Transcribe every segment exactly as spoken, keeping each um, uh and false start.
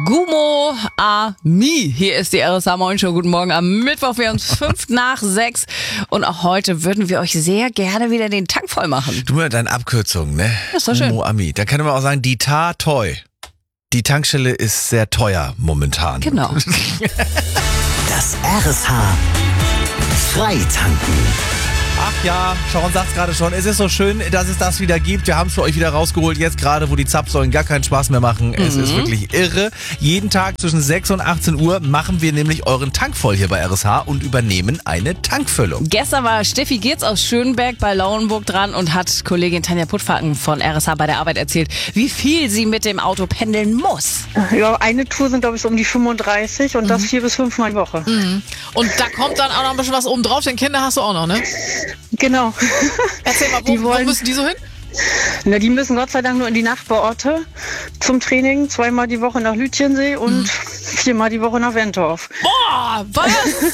Gumo Ami. Hier ist die R S H Morning Show. Guten Morgen am Mittwoch. Wir haben uns fünf nach sechs. Und auch heute würden wir euch sehr gerne wieder den Tank voll machen. Du mit deinen Abkürzungen, ne? Das ist doch schön. Gumo Ami. Da kann man auch sagen, die Ta Toy. Die Tankstelle ist sehr teuer momentan. Genau. Das R S H Freitanken. Ach ja, Sharon sagt's gerade schon, es ist so schön, dass es das wieder gibt. Wir haben es für euch wieder rausgeholt, jetzt gerade, wo die Zapfsäulen gar keinen Spaß mehr machen. Es Mhm. ist wirklich irre. Jeden Tag zwischen sechs und achtzehn Uhr machen wir nämlich euren Tank voll hier bei R S H und übernehmen eine Tankfüllung. Gestern war Steffi Geertz aus Schönberg bei Lauenburg dran und hat Kollegin Tanja Puttfaken von R S H bei der Arbeit erzählt, wie viel sie mit dem Auto pendeln muss. Ja, eine Tour sind, glaube ich, so um die fünfunddreißig und das vier bis fünfmal die Woche. Und da kommt dann auch noch ein bisschen was oben drauf, denn Kinder hast du auch noch, ne? Genau. Erzähl mal, wo, Die wollen- wo müssen die so hin? Na, die müssen Gott sei Dank nur in die Nachbarorte zum Training. Zweimal die Woche nach Lütjensee und viermal die Woche nach Wentorf. Boah, was?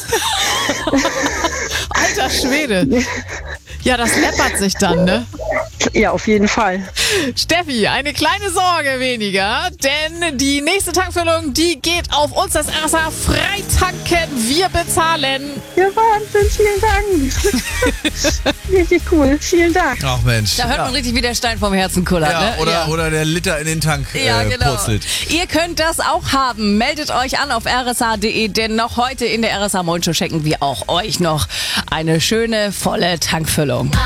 Alter Schwede. Ja, das läppert sich dann, ne? Ja, auf jeden Fall. Steffi, eine kleine Sorge weniger, denn die nächste Tankfüllung, die geht auf uns, das R S H Freitanken. Wir bezahlen. Ja, Wahnsinn, vielen Dank. Richtig cool, vielen Dank. Ach Mensch. Da hört man richtig, wie der Stein vom Herzen kullert. Ja, ne? oder, oder der Liter in den Tank Ja, äh, genau. purzelt. Ihr könnt das auch haben. Meldet euch an auf r s h punkt d e, denn noch heute in der R S H Morning Show schenken wir auch euch noch eine schöne, volle Tankfüllung.